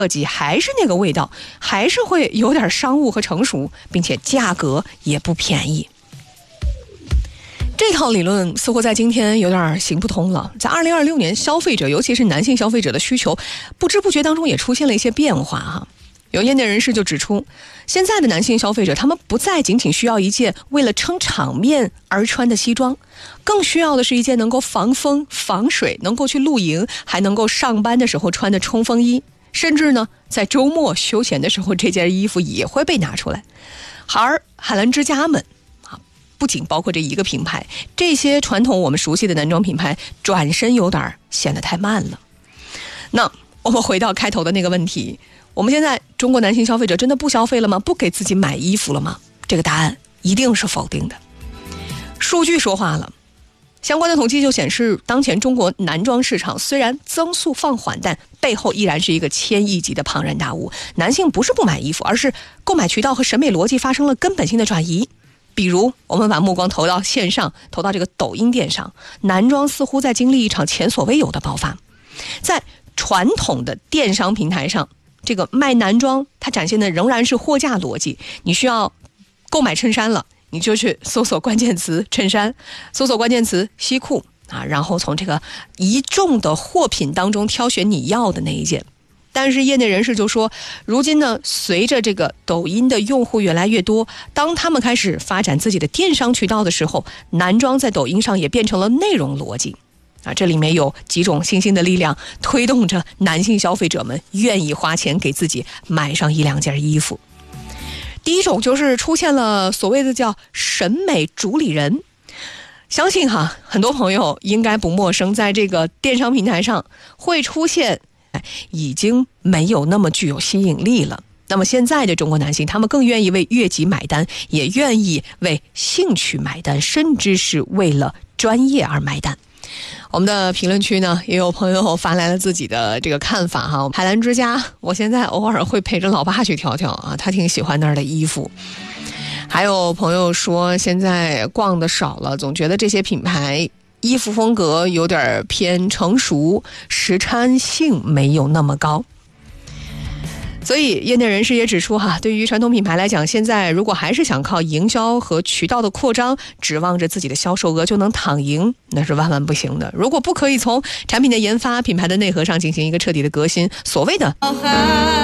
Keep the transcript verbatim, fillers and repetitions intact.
设计还是那个味道，还是会有点商务和成熟，并且价格也不便宜。这套理论似乎在今天有点行不通了。在二零二六年，消费者尤其是男性消费者的需求不知不觉当中也出现了一些变化哈。有业内人士就指出，现在的男性消费者他们不再仅仅需要一件为了撑场面而穿的西装，更需要的是一件能够防风防水，能够去露营，还能够上班的时候穿的冲锋衣，甚至呢在周末休闲的时候这件衣服也会被拿出来。而海澜之家们不仅包括这一个品牌，这些传统我们熟悉的男装品牌转身有点显得太慢了。那我们回到开头的那个问题，我们现在中国男性消费者真的不消费了吗？不给自己买衣服了吗？这个答案一定是否定的。数据说话了，相关的统计就显示，当前中国男装市场虽然增速放缓，但背后依然是一个千亿级的庞然大物。男性不是不买衣服，而是购买渠道和审美逻辑发生了根本性的转移。比如我们把目光投到线上，投到这个抖音电商，男装似乎在经历一场前所未有的爆发。在传统的电商平台上，这个卖男装它展现的仍然是货架逻辑，你需要购买衬衫了，你就去搜索关键词衬衫，搜索关键词西裤啊，然后从这个一众的货品当中挑选你要的那一件。但是业内人士就说，如今呢，随着这个抖音的用户越来越多，当他们开始发展自己的电商渠道的时候，男装在抖音上也变成了内容逻辑啊，这里面有几种新兴的力量推动着男性消费者们愿意花钱给自己买上一两件衣服。第一种就是出现了所谓的叫审美主理人。相信哈，很多朋友应该不陌生，在这个电商平台上会出现已经没有那么具有吸引力了。那么现在的中国男性，他们更愿意为悦己买单，也愿意为兴趣买单，甚至是为了专业而买单。我们的评论区呢，也有朋友发来了自己的这个看法哈。海澜之家，我现在偶尔会陪着老爸去挑挑啊，他挺喜欢那儿的衣服。还有朋友说，现在逛的少了，总觉得这些品牌衣服风格有点偏成熟，实穿性没有那么高。所以业内人士也指出哈，对于传统品牌来讲，现在如果还是想靠营销和渠道的扩张，指望着自己的销售额就能躺赢，那是万万不行的。如果不可以从产品的研发、品牌的内核上进行一个彻底的革新，所谓的